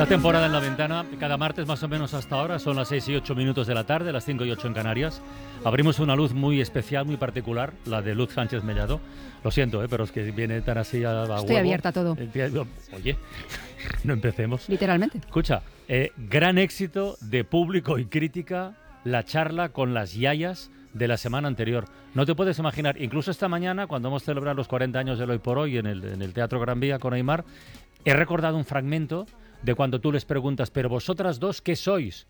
Esta temporada en La Ventana, cada martes más o menos hasta ahora, son las 6:08 de la tarde, las 5:08 en Canarias. Abrimos una luz muy especial, muy particular, la de Luz Sánchez Mellado. Lo siento, pero es que viene tan así a huevo. Estoy abierta a todo. Oye, no empecemos. Literalmente. Escucha, gran éxito de público y crítica, la charla con las yayas de la semana anterior. No te puedes imaginar, incluso esta mañana, cuando hemos celebrado los 40 años del Hoy por Hoy en el Teatro Gran Vía con Aimar, he recordado un fragmento de cuando tú les preguntas, pero vosotras dos, ¿qué sois?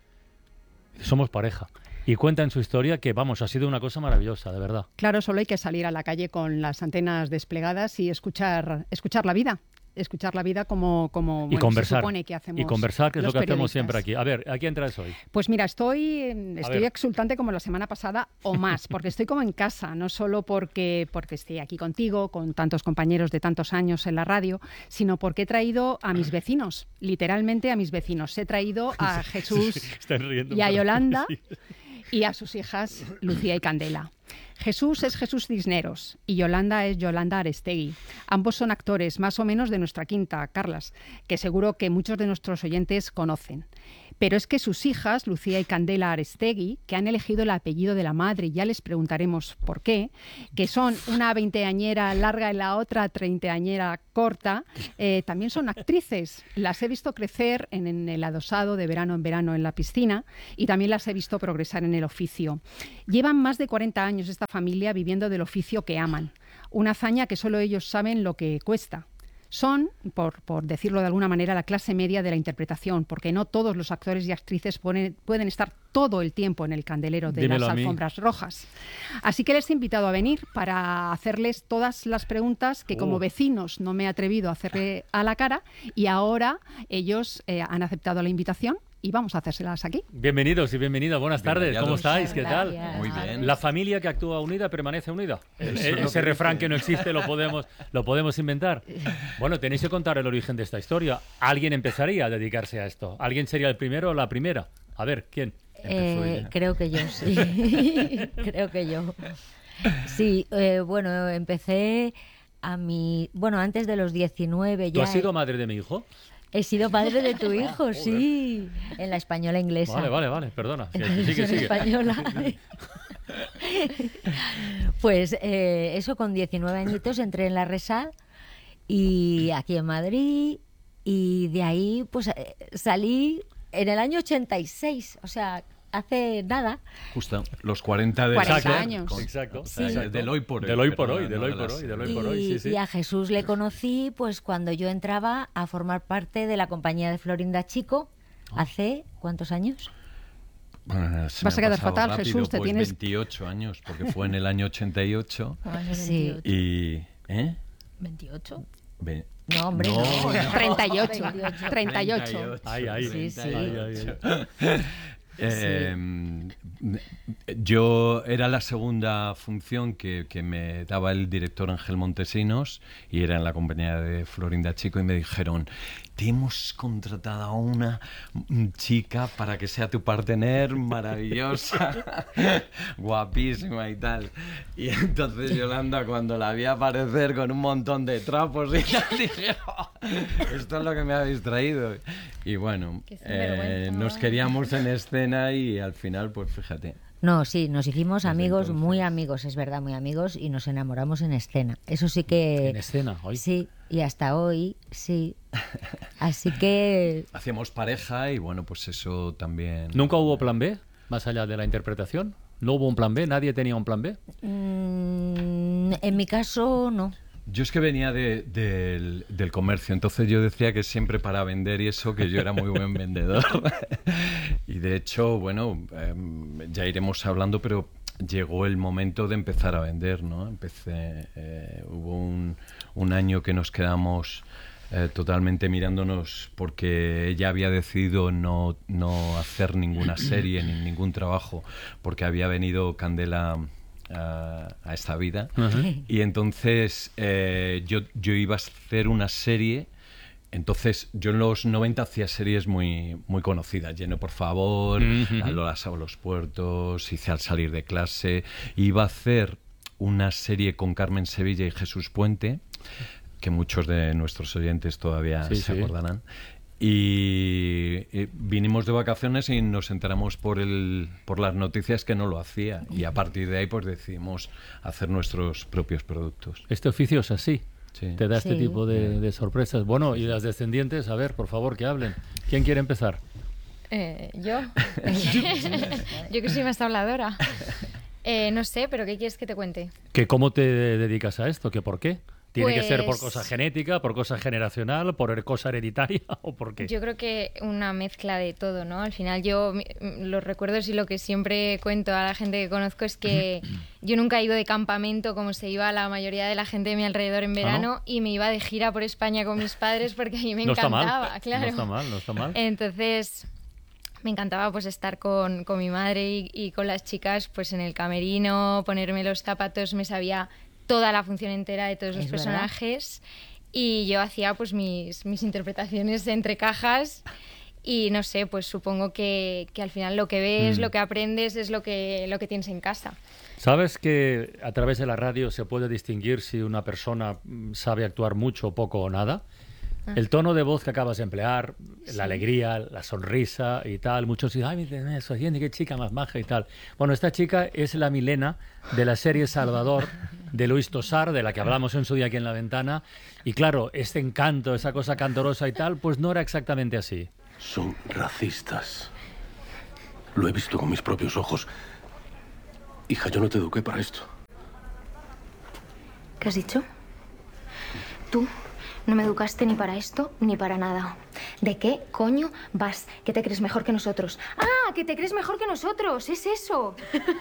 Somos pareja. Y cuentan su historia que, vamos, ha sido una cosa maravillosa, de verdad. Claro, solo hay que salir a la calle con las antenas desplegadas y escuchar la vida. Escuchar la vida como y conversar, se supone que hacemos. Y conversar, que es lo que hacemos periodistas. siempre aquí. A ver, ¿a quién traes hoy? Pues mira, estoy exultante como la semana pasada o más, porque estoy como en casa, no solo porque estoy aquí contigo, con tantos compañeros de tantos años en la radio, sino porque he traído a mis vecinos, literalmente a mis vecinos. He traído a Jesús y a Yolanda y a sus hijas Lucía y Candela. Jesús es Jesús Cisneros y Yolanda es Yolanda Arestegui. Ambos son actores más o menos de nuestra quinta, Carlas, que seguro que muchos de nuestros oyentes conocen. Pero es que sus hijas, Lucía y Candela Arestegui, que han elegido el apellido de la madre, y ya les preguntaremos por qué, que son una veinteañera larga y la otra treintañera corta, también son actrices. Las he visto crecer en el adosado de verano en verano en la piscina y también las he visto progresar en el oficio. Llevan más de 40 años esta familia viviendo del oficio que aman, una hazaña que solo ellos saben lo que cuesta. Son, por decirlo de alguna manera, la clase media de la interpretación, porque no todos los actores y actrices pueden estar todo el tiempo en el candelero de las alfombras rojas. Así que les he invitado a venir para hacerles todas las preguntas que como vecinos no me he atrevido a hacerle a la cara, y ahora ellos han aceptado la invitación y vamos a hacérselas aquí. Bienvenidos y bienvenidas, buenas tardes, ¿cómo estáis? ¿Qué tal? Muy bien. La familia que actúa unida permanece unida. Ese refrán que no existe lo podemos inventar. Bueno, tenéis que contar el origen de esta historia. ¿Alguien empezaría a dedicarse a esto? ¿Alguien sería el primero o la primera? A ver, ¿quién? Creo que yo, sí. Creo que yo. Sí, bueno, empecé antes de los 19 ya. ¿Tú has sido madre de mi hijo? He sido padre de tu hijo, sí, en la española inglesa. Vale, perdona. Sigue. Española. Pues eso, con 19 añitos entré en la RESAD y aquí en Madrid, y de ahí pues salí en el año 86, o sea, hace nada. Justo, los 40 años. Exacto. Sí. Del hoy por hoy. Del hoy por hoy. Y a Jesús le conocí pues cuando yo entraba a formar parte de la compañía de Florinda Chico, hace ¿cuántos años? Bueno, vas a quedar fatal, rápido, Jesús, te pues tienes 28 años, porque fue en el año 88. Sí. Y ¿28? No, hombre, no. 38. Ay. Sí. Yo era la segunda función que me daba el director Ángel Montesinos, y era en la compañía de Florinda Chico, y me dijeron: te hemos contratado a una chica para que sea tu partener, maravillosa, guapísima y tal. Y entonces Yolanda, cuando la vi aparecer con un montón de trapos y tal, dije: esto es lo que me habéis traído. Y bueno, nos queríamos en escena y al final, pues fíjate. No, sí, nos hicimos amigos, entonces. muy amigos, es verdad, muy amigos, y nos enamoramos en escena. Eso sí que... ¿En escena hoy? Sí, y hasta hoy, sí. Así que... Hacíamos pareja y bueno, pues eso también... ¿Nunca hubo plan B, más allá de la interpretación? ¿No hubo un plan B? ¿Nadie tenía un plan B? En mi caso, no. Yo es que venía del comercio, entonces yo decía que siempre para vender y eso, que yo era muy buen vendedor. Y de hecho, bueno, ya iremos hablando, pero llegó el momento de empezar a vender, ¿no? Hubo un año que nos quedamos totalmente mirándonos, porque ella había decidido no hacer ninguna serie ni ningún trabajo, porque había venido Candela a esta vida. Uh-huh. Y entonces yo iba a hacer una serie. Entonces yo en los 90 hacía series muy, muy conocidas: Lleno por favor, uh-huh. Lola sabe los puertos, hice Al salir de clase. Iba a hacer una serie con Carmen Sevilla y Jesús Puente, que muchos de nuestros oyentes todavía se acordarán. Y vinimos de vacaciones y nos enteramos por las noticias que no lo hacía. Y a partir de ahí pues decidimos hacer nuestros propios productos. Este oficio es así. Sí. Te da este tipo de sorpresas. Bueno, y las descendientes, a ver, por favor, que hablen. ¿Quién quiere empezar? Yo. Yo que soy más habladora. No sé, pero ¿qué quieres que te cuente? ¿Que cómo te dedicas a esto? ¿Que por qué? ¿Tiene que ser por Pues cosa genética, por cosa generacional, por cosa hereditaria o por qué? yo creo que una mezcla de todo, ¿no? Al final yo los recuerdos y lo que siempre cuento a la gente que conozco es que yo nunca he ido de campamento como se iba la mayoría de la gente de mi alrededor en verano, ¿no? y me iba de gira por España con mis padres porque a mí me No está mal, encantaba, claro. no está mal, no está mal. Entonces me encantaba pues estar con mi madre y con las chicas pues en el camerino, ponerme los zapatos, me sabía toda la función entera de todos los personajes, y yo hacía pues mis interpretaciones entre cajas, y no sé, pues supongo que al final lo que ves, lo que aprendes es lo que tienes en casa. ¿Sabes que a través de la radio se puede distinguir si una persona sabe actuar mucho, poco o nada? El tono de voz que acabas de emplear, la alegría, la sonrisa y tal. Muchos dicen, ay, eso, qué chica más maja y tal. Bueno, esta chica es la Milena de la serie Salvador, de Luis Tosar, de la que hablamos en su día aquí en La Ventana. Y claro, este encanto, esa cosa candorosa y tal, pues no era exactamente así. Son racistas. Lo he visto con mis propios ojos. Hija, yo no te eduqué para esto. ¿Qué has dicho? Tú no me educaste ni para esto ni para nada. ¿De qué coño vas? ¿Que te crees mejor que nosotros? ¡Ah! ¡Que te crees mejor que nosotros! ¡Es eso!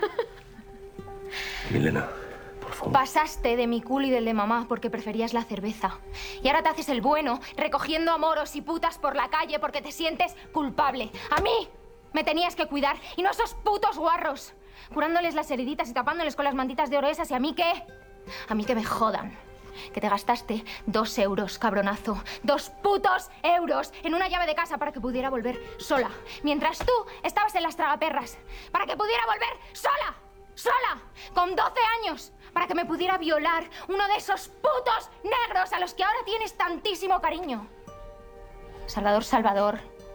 Milena, por favor. Pasaste de mi culo y del de mamá porque preferías la cerveza. Y ahora te haces el bueno, recogiendo amoros y putas por la calle porque te sientes culpable. ¡A mí! Me tenías que cuidar, y no esos putos guarros. Curándoles las heriditas y tapándoles con las mantitas de oro esas. ¿Y a mí qué? A mí que me jodan. Que te gastaste 2 euros, cabronazo. 2 putos euros en una llave de casa para que pudiera volver sola. Mientras tú estabas en las tragaperras. Para que pudiera volver sola. Sola. Con 12 años. Para que me pudiera violar uno de esos putos negros a los que ahora tienes tantísimo cariño. Salvador, Salvador.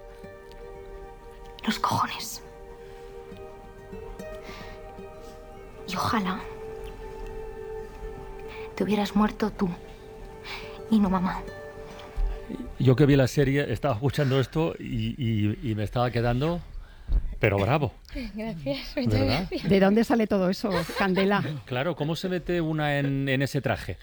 Los cojones. Y ojalá te hubieras muerto tú y no mamá. Yo que vi la serie estaba escuchando esto y me estaba quedando, pero bravo. Gracias, muchas ¿Verdad? gracias. ¿De dónde sale todo eso, Candela? Claro, ¿cómo se mete una en ese traje?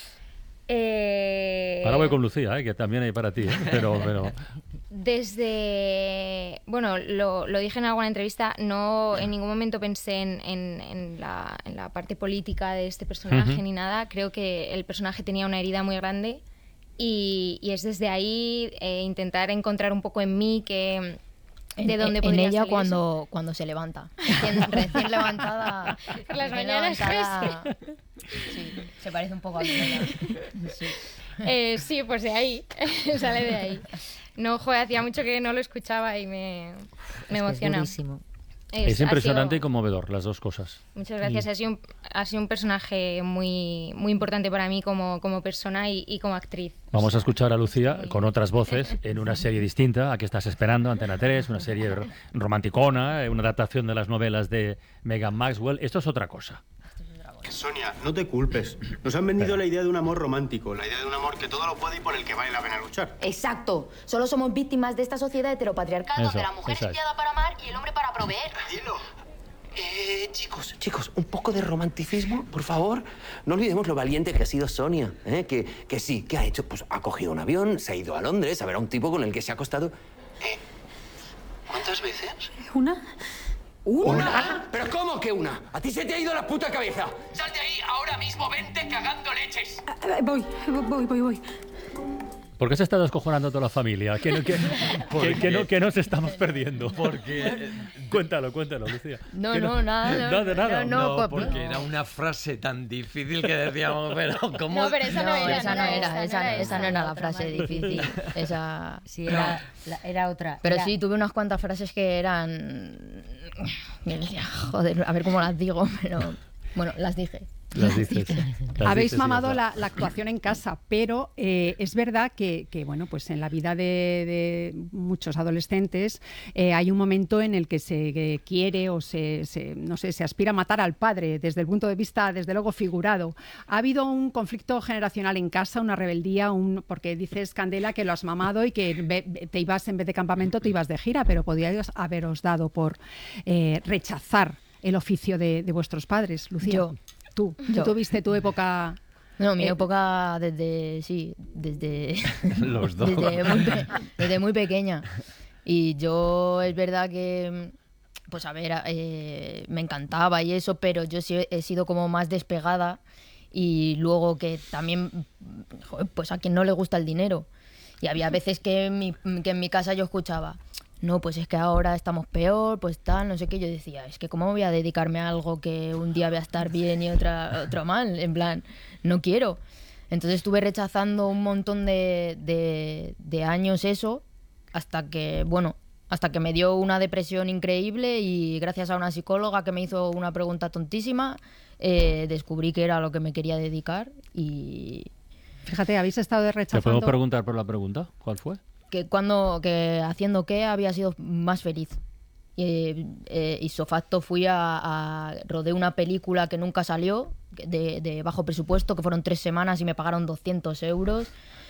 Ahora voy con Lucía, que también hay para ti, pero... Desde... Bueno, lo dije en alguna entrevista, no en ningún momento pensé en la parte política de este personaje ni nada. Creo que el personaje tenía una herida muy grande y es desde ahí intentar encontrar un poco en mí que... ¿De dónde podría en ella salir cuando se levanta. Recién levantada. Por las recién mañanas, levantada. Sí, se parece un poco a mí. Sí. Sí, pues de ahí, sale de ahí. No, joder, hacía mucho que no lo escuchaba y me emociona. Es durísimo. Es impresionante ha y conmovedor, las dos cosas. Muchas gracias. Ha sido un personaje muy, muy importante para mí como persona y como actriz. Vamos a escuchar a Lucía con otras voces en una serie distinta a que estás esperando, Antena 3, una serie romanticona, una adaptación de las novelas de Megan Maxwell. Esto es otra cosa. Sonia, no te culpes. Nos han vendido la idea de un amor romántico, la idea de un amor que todo lo puede y por el que vale la pena luchar. Exacto. Solo somos víctimas de esta sociedad heteropatriarcal Eso, donde la mujer exacto. es criada para amar y el hombre para proveer. Dilo. Chicos, un poco de romanticismo, por favor. No olvidemos lo valiente que ha sido Sonia, ¿eh? Que sí, ¿qué ha hecho? Pues ha cogido un avión, se ha ido a Londres a ver a un tipo con el que se ha acostado. ¿Cuántas veces? ¿Una? ¿Pero cómo que una? ¿A ti se te ha ido la puta cabeza? ¡Sal de ahí ahora mismo! ¡Vente cagando leches! Voy. ¿Por qué se está descojonando toda la familia? ¿Qué nos estamos perdiendo? Porque... Cuéntalo, Lucía. Nada. No, porque era una frase tan difícil que decíamos, pero ¿cómo? No, pero esa no era la frase difícil. Esa... Sí, era otra. Pero Era- sí, tuve unas cuantas frases que eran... que decía, joder, a ver cómo las digo, pero... Bueno, las dije. Las dices. Habéis mamado la actuación en casa, pero es verdad que bueno, pues en la vida de muchos adolescentes hay un momento en el que se quiere o no sé, se aspira a matar al padre desde el punto de vista, desde luego, figurado. ¿Ha habido un conflicto generacional en casa, una rebeldía? Porque dices, Candela, que lo has mamado y que te ibas, en vez de campamento, te ibas de gira, pero podíais haberos dado por rechazar el oficio de vuestros padres, Lucía. Tú tuviste tu época. No, mi época desde los dos. Desde muy pequeña. Y yo, es verdad que, pues a ver, me encantaba y eso, pero yo sí he sido como más despegada. Y luego que también, pues a quien no le gusta el dinero. Y había veces que en mi casa yo escuchaba, no, pues es que ahora estamos peor, pues tal, no sé qué. Yo decía, es que cómo voy a dedicarme a algo que un día voy a estar bien y otro mal, en plan, no quiero. Entonces estuve rechazando un montón de años eso, hasta que me dio una depresión increíble y gracias a una psicóloga que me hizo una pregunta tontísima, descubrí que era a lo que me quería dedicar y... Fíjate, habéis estado rechazando... ¿Te podemos preguntar por la pregunta? ¿Cuál fue? Que haciendo qué había sido más feliz. Y facto fui rodé una película que nunca salió, de bajo presupuesto, que fueron 3 semanas y me pagaron 200 euros.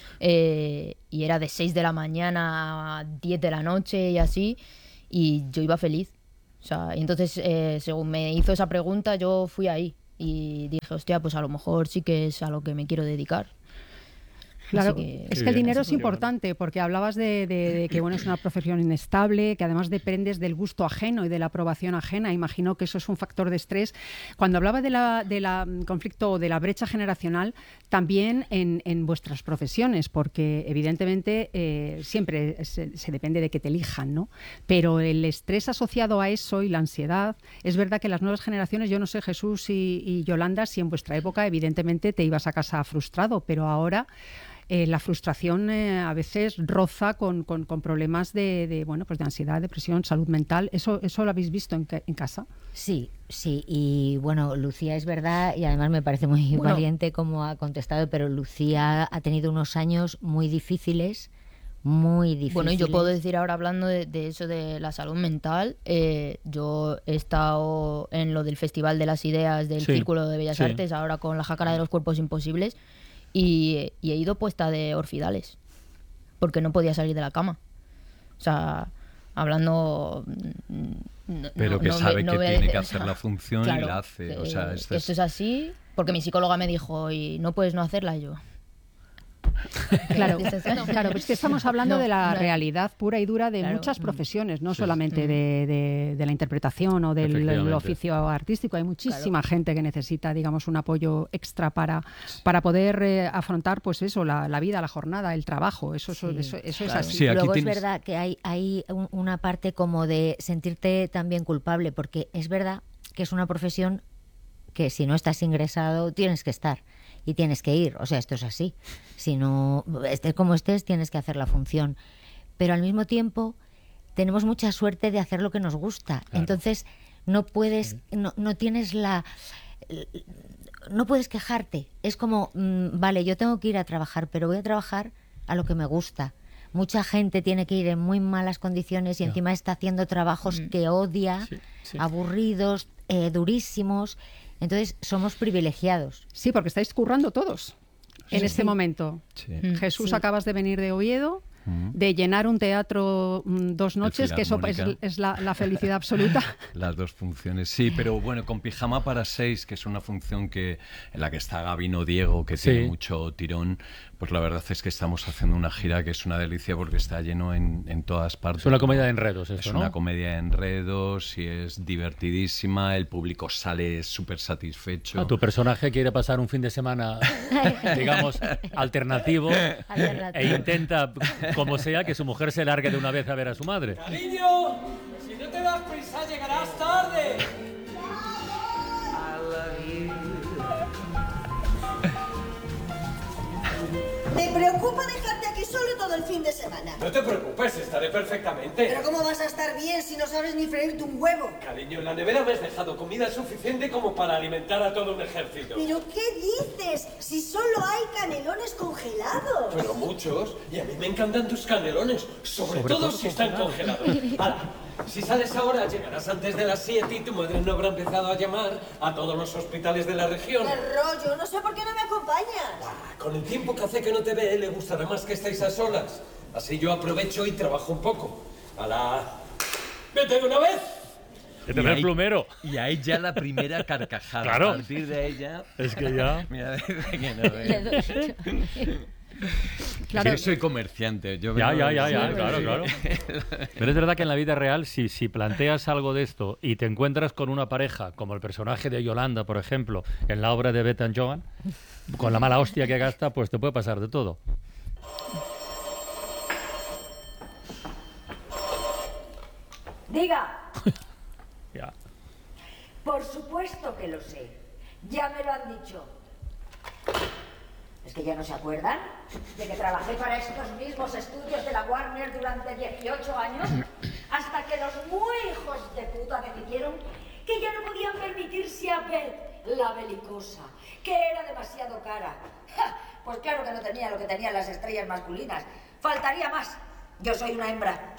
Y era de 6 de la mañana a 10 de la noche y así, y yo iba feliz. O sea, y entonces, según me hizo esa pregunta, yo fui ahí y dije, hostia, pues a lo mejor sí que es a lo que me quiero dedicar. Claro, es que el dinero es importante, porque hablabas de que bueno, es una profesión inestable, que además dependes del gusto ajeno y de la aprobación ajena. Imagino que eso es un factor de estrés. Cuando hablaba de la conflicto o de la brecha generacional, también en vuestras profesiones, porque evidentemente siempre se depende de que te elijan, ¿no? Pero el estrés asociado a eso y la ansiedad, es verdad que las nuevas generaciones, yo no sé, Jesús y Yolanda, si en vuestra época evidentemente te ibas a casa frustrado, pero ahora... la frustración a veces roza con problemas de ansiedad, depresión, salud mental. ¿Eso lo habéis visto en casa? Sí. Y bueno, Lucía es verdad, y además me parece muy valiente como ha contestado, pero Lucía ha tenido unos años muy difíciles. Bueno, y yo puedo decir ahora, hablando de eso de la salud mental, yo he estado en lo del Festival de las Ideas del Círculo de Bellas Artes, ahora con la Jácara de los Cuerpos Imposibles, y he ido puesta de orfidales, porque no podía salir de la cama. O sea, hablando... Pero que sabe que tiene que hacer la función, claro, y la hace. O sea, esto es así, porque mi psicóloga me dijo, y no puedes no hacerla, y yo... Claro, pero es que estamos hablando de la realidad pura y dura de muchas profesiones, no solamente de la interpretación o del oficio artístico. Hay muchísima gente que necesita, digamos, un apoyo extra para poder afrontar, pues eso, la vida, la jornada, el trabajo. Eso es así. Sí, luego es verdad que hay una parte como de sentirte también culpable, porque es verdad que es una profesión que si no estás ingresado tienes que estar. Y tienes que ir, o sea, esto es así. Si no, estés como estés, tienes que hacer la función. Pero al mismo tiempo, tenemos mucha suerte de hacer lo que nos gusta. Claro. Entonces, no puedes, no tienes no puedes quejarte. Es como, vale, yo tengo que ir a trabajar, pero voy a trabajar a lo que me gusta. Mucha gente tiene que ir en muy malas condiciones y encima está haciendo trabajos que odia, aburridos, durísimos. Entonces, somos privilegiados. Sí, porque estáis currando todos en este momento. Sí. Jesús, acabas de venir de Oviedo, de llenar un teatro 2 noches, que eso es la felicidad absoluta. Las 2 funciones, sí, pero bueno, con Pijama para 6, que es una función en la que está Gabino Diego, que tiene mucho tirón, pues la verdad es que estamos haciendo una gira que es una delicia porque está lleno en todas partes. Es una comedia de enredos eso, ¿no? Es una comedia de enredos y es divertidísima, el público sale súper satisfecho. Tu personaje quiere pasar un fin de semana, digamos, alternativo, e intenta, como sea, que su mujer se largue de una vez a ver a su madre. ¡Cariño! Si no te das prisa, llegarás tarde. ¿Te preocupa dejarte aquí solo todo el fin de semana. No te preocupes, estaré perfectamente. ¿Pero cómo vas a estar bien si no sabes ni freírte un huevo? Cariño, en la nevera me has dejado comida suficiente como para alimentar a todo un ejército. ¿Pero qué dices? Si solo hay canelones congelados. Pero muchos, y a mí me encantan tus canelones, sobre todo si están congelados. Ahora, si sales ahora, llegarás antes de las 7 y tu madre no habrá empezado a llamar a todos los hospitales de la región. ¡Qué rollo! No sé por qué no me acompañas. Con el tiempo que hace que no te ve, le gustará más que estéis a solas. Así yo aprovecho y trabajo un poco. ¡Hala! ¡Vete de una vez! Que te ve el plumero. Y ahí ya la primera carcajada. Claro. A partir de ella... Es que ya... Mira, dice que no. Claro. Yo soy comerciante. Yo Ya, vengo claro. Pero es verdad que en la vida real, si planteas algo de esto y te encuentras con una pareja, como el personaje de Yolanda, por ejemplo, en la obra de Beth and Joan, con la mala hostia que gasta, pues te puede pasar de todo. Diga. Ya. Por supuesto que lo sé. Ya me lo han dicho. ¿Es que ya no se acuerdan de que trabajé para estos mismos estudios de la Warner durante 18 años? Hasta que los muy hijos de puta decidieron que ya no podían permitirse a Beth, la belicosa, que era demasiado cara. ¡Ja! Pues claro que no tenía lo que tenían las estrellas masculinas. Faltaría más. Yo soy una hembra.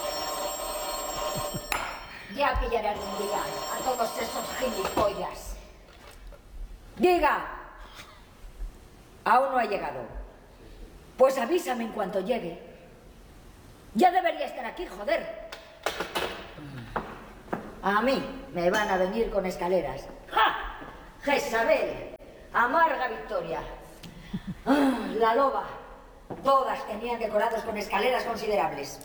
Ya pillaré algún día a todos esos gilipollas. Diga. Aún no ha llegado. Pues avísame en cuanto llegue. Ya debería estar aquí, joder. A mí me van a venir con escaleras. ¡Ja! Jezabel, Amarga Victoria, la Loba. Todas tenían decorados con escaleras considerables.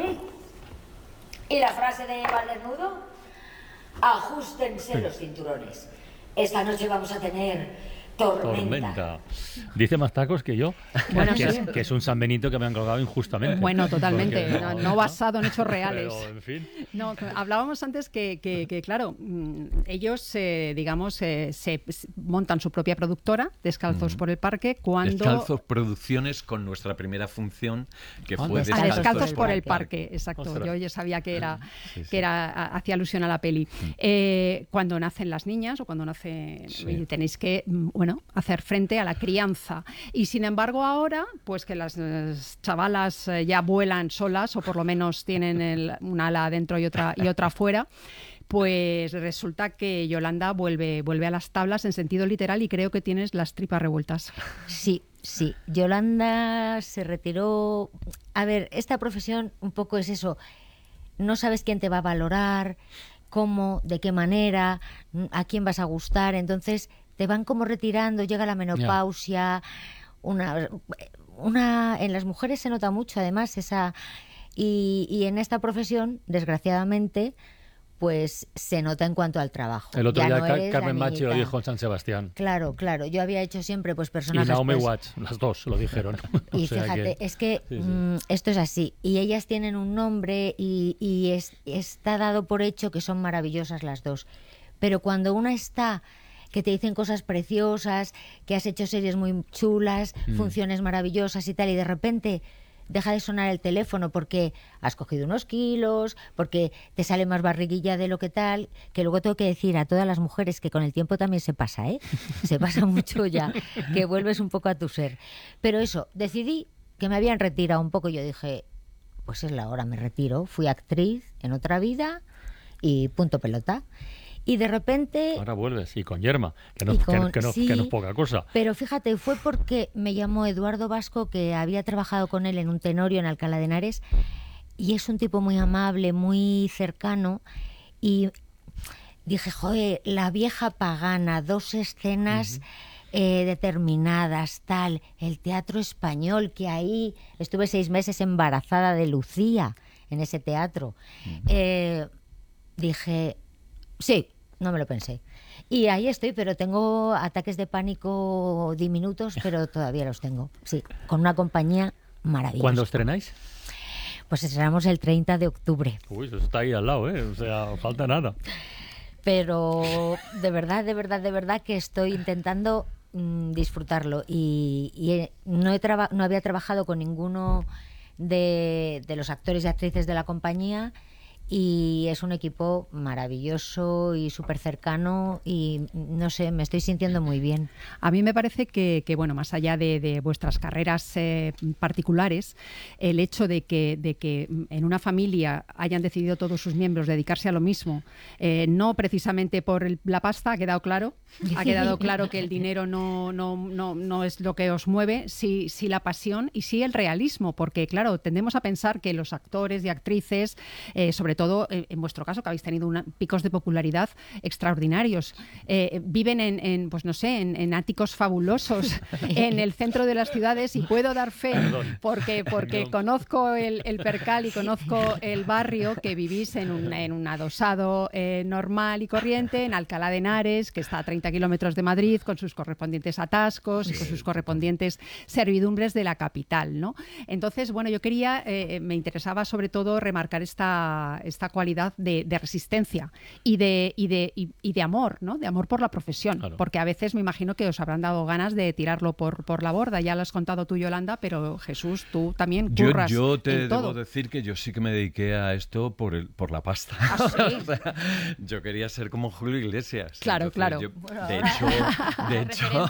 ¿Y la frase de Valdernudo? Ajustense los cinturones. Esta noche vamos a tener tormenta. Dice más tacos que yo. Bueno, que es un San Benito que me han colgado injustamente. Bueno, totalmente. Porque No basado en hechos reales. Pero, en fin. No, hablábamos antes que claro, ellos, digamos, se montan su propia productora, Descalzos por el Parque, cuando... Descalzos Producciones, con nuestra primera función, que fue Descalzos por el Parque, exacto. Ostras. Yo ya sabía que era, hacía alusión a la peli. Cuando nacen las niñas o cuando nace... Tenéis que, hacer frente a la crianza. Y sin embargo ahora, pues que las chavalas ya vuelan solas o por lo menos tienen un ala adentro y otra afuera, pues resulta que Yolanda vuelve a las tablas en sentido literal y creo que tienes las tripas revueltas. Sí. Yolanda se retiró. A ver, esta profesión un poco es eso. No sabes quién te va a valorar, cómo, de qué manera, a quién vas a gustar. Entonces te van como retirando, llega la menopausia. En las mujeres se nota mucho además esa... Y en esta profesión, desgraciadamente, pues se nota en cuanto al trabajo. El otro ya día no Carmen Machi lo dijo en San Sebastián. Claro. Yo había hecho siempre pues personajes... Y Naomi Watts, las dos lo dijeron. Y fíjate, es que esto es así. Y ellas tienen un nombre y está dado por hecho que son maravillosas las dos. Pero cuando una está... que te dicen cosas preciosas, que has hecho series muy chulas, funciones maravillosas y tal, y de repente deja de sonar el teléfono porque has cogido unos kilos, porque te sale más barriguilla de lo que tal, que luego tengo que decir a todas las mujeres que con el tiempo también se pasa, se pasa mucho ya, que vuelves un poco a tu ser. Pero eso, decidí que me habían retirado un poco y yo dije, pues es la hora, me retiro, fui actriz en otra vida y punto pelota. Y de repente... Ahora vuelves, y con Yerma, que no es poca cosa. Pero fíjate, fue porque me llamó Eduardo Vasco, que había trabajado con él en un Tenorio en Alcalá de Henares, y es un tipo muy amable, muy cercano, y dije, joder, la vieja pagana, 2 escenas determinadas, tal, el teatro español, que ahí estuve 6 meses embarazada de Lucía, en ese teatro. Dije... Sí, no me lo pensé. Y ahí estoy, pero tengo ataques de pánico diminutos, pero todavía los tengo. Sí, con una compañía maravillosa. ¿Cuándo estrenáis? Pues estrenamos el 30 de octubre. Uy, eso está ahí al lado, o sea, falta nada. Pero de verdad que estoy intentando disfrutarlo. Y no había trabajado con ninguno de los actores y actrices de la compañía, y es un equipo maravilloso y súper cercano, y no sé, me estoy sintiendo muy bien. A mí me parece que bueno, más allá de vuestras carreras particulares, el hecho de que en una familia hayan decidido todos sus miembros dedicarse a lo mismo, no precisamente por la pasta, ha quedado claro que el dinero no es lo que os mueve, sí la pasión y sí el realismo, porque claro, tendemos a pensar que los actores y actrices, sobre todo en vuestro caso, que habéis tenido picos de popularidad extraordinarios, viven en áticos fabulosos en el centro de las ciudades, y puedo dar fe porque conozco el percal y conozco el barrio, que vivís en un adosado normal y corriente en Alcalá de Henares, que está a 30 kilómetros de Madrid, con sus correspondientes atascos y con sus correspondientes servidumbres de la capital, ¿no? Entonces, bueno, yo me interesaba sobre todo remarcar esta cualidad de resistencia y de amor, ¿no? De amor por la profesión, claro. Porque a veces me imagino que os habrán dado ganas de tirarlo por la borda. Ya lo has contado tú, Yolanda, pero Jesús, tú también curras. Yo te debo todo. Decir que yo sí que me dediqué a esto por la pasta. ¿Ah, sí? O sea, yo quería ser como Julio Iglesias. Claro, claro. De hecho,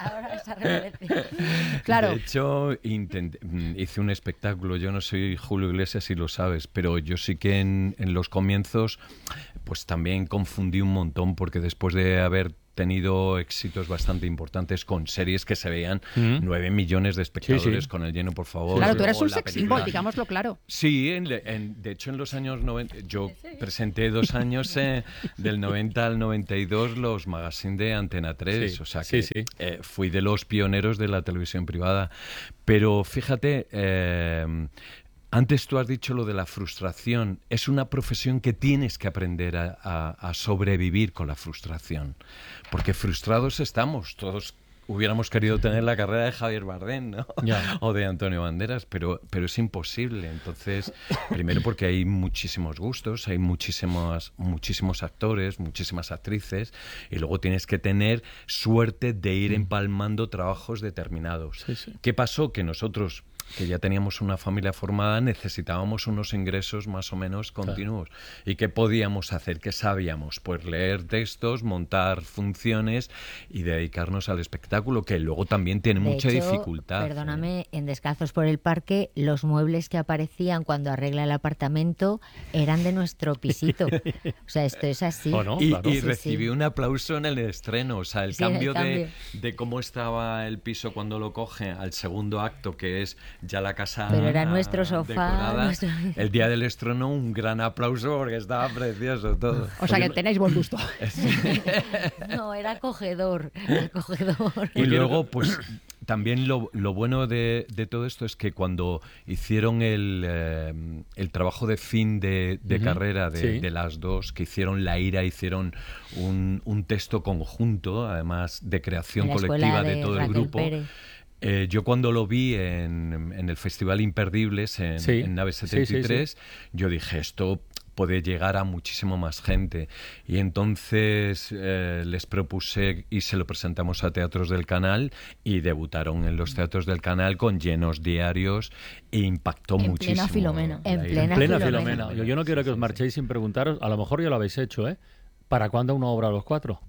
claro. De hecho, hice un espectáculo. Yo no soy Julio Iglesias, y lo sabes, pero yo sí que en los comienzos pues también confundí un montón, porque después de haber tenido éxitos bastante importantes con series que se veían 9 millones de espectadores con El lleno, por favor. Claro, tú eres un sex symbol, digámoslo claro. Sí, de hecho en los años 90, yo presenté 2 años, del 90 al 92, los magazines de Antena 3, sí, o sea que fui de los pioneros de la televisión privada. Pero fíjate, antes tú has dicho lo de la frustración. Es una profesión que tienes que aprender a sobrevivir con la frustración. Porque frustrados estamos. Todos hubiéramos querido tener la carrera de Javier Bardem, ¿no? Yeah. O de Antonio Banderas, pero es imposible. Entonces, primero porque hay muchísimos gustos, hay muchísimos actores, muchísimas actrices, y luego tienes que tener suerte de ir empalmando trabajos determinados. Sí. ¿Qué pasó? Que nosotros, que ya teníamos una familia formada, necesitábamos unos ingresos más o menos continuos. Claro. ¿Y qué podíamos hacer? ¿Qué sabíamos? Pues leer textos, montar funciones y dedicarnos al espectáculo, que luego también tiene mucha dificultad. Perdóname, en Descalzos por el Parque, los muebles que aparecían cuando arregla el apartamento eran de nuestro pisito. O sea, esto es así. ¿O no? Y recibí un aplauso en el estreno. O sea, el cambio de cómo estaba el piso cuando lo coge al segundo acto, que es ya la casa. Pero era nuestro sofá. El día del estreno, un gran aplauso porque estaba precioso todo. O sea que tenéis buen gusto. No, era acogedor. Y luego, pues también lo bueno de todo esto es que cuando hicieron el trabajo de fin de carrera de las dos, que hicieron La Ira, hicieron un texto conjunto, además de creación colectiva de todo el grupo. Yo cuando lo vi en el Festival Imperdibles en Nave 73, yo dije, esto puede llegar a muchísimo más gente. Y entonces les propuse y se lo presentamos a teatros del canal, y debutaron en los teatros del canal con llenos diarios, e impactó muchísimo. En plena Filomena. Yo no quiero que os marchéis sin preguntaros, a lo mejor ya lo habéis hecho, ¿para cuándo una obra a los 4?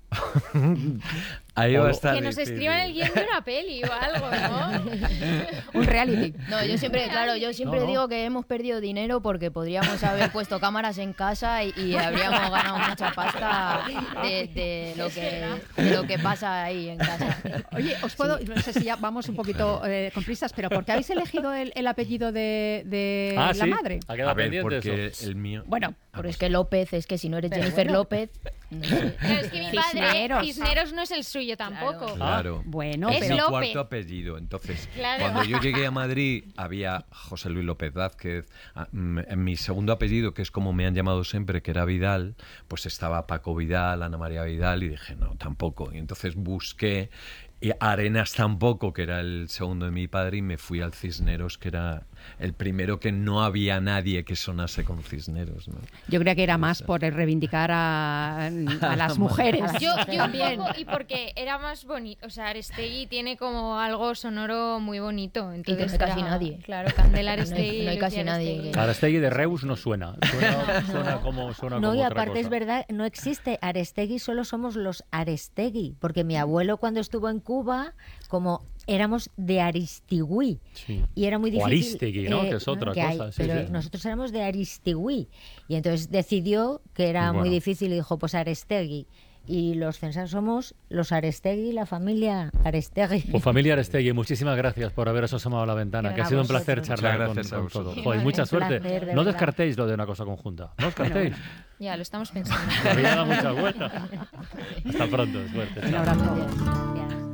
Ahí va a estar que nos escriban el guión de una peli o algo, ¿no? Un reality. No, yo siempre digo que hemos perdido dinero porque podríamos haber puesto cámaras en casa y habríamos ganado mucha pasta de lo que pasa ahí en casa. Oye, os puedo, no sé si ya vamos un poquito con prisas, pero ¿por qué habéis elegido el apellido de la madre? ¿Ha quedado pendiente porque eso? El mío. Bueno, pero es que López, es que si no eres Jennifer López, no sé. Pero es que mi padre Cisneros no es el suyo tampoco. Claro. Bueno, es mi López. cuarto apellido. Entonces, cuando yo llegué a Madrid, había José Luis López Vázquez. En mi segundo apellido, que es como me han llamado siempre, que era Vidal, pues estaba Paco Vidal, Ana María Vidal, y dije, no, tampoco. Y entonces busqué, y Arenas tampoco, que era el segundo de mi padre, y me fui al Cisneros, que era el primero que no había nadie que sonase con Cisneros, ¿no? Yo creo que era más por reivindicar a las mujeres. Yo un poco, y porque era más bonito, o sea, Arestegui tiene como algo sonoro muy bonito. Entonces, y que no hay casi nadie. Claro, Candela Arestegui. No hay casi nadie. Arestegui de Reus no suena. Suena como No, y otra aparte cosa. es verdad, no existe Arestegui, solo somos los Arestegui, porque mi abuelo cuando estuvo en Cuba, como éramos de Aristigüí, Sí. y era muy O difícil. Arístegui, ¿no? Que es otra cosa. Sí, pero sí. nosotros éramos de Aristigüí, y entonces decidió que era Bueno. muy difícil y dijo, pues Arestegui. Y los censados somos los Arestegui, la familia Arestegui. Pues familia Arestegui, muchísimas gracias por haberos asomado a la ventana, que ha sido un placer charlar Muchas con gracias a todo. vosotros. Joder, mucha Un suerte. placer, de No verdad. descartéis lo de una cosa conjunta. No descartéis. Ya, lo estamos pensando. La vida da muchas vueltas. Hasta pronto, suerte. Un Chao. abrazo. Gracias.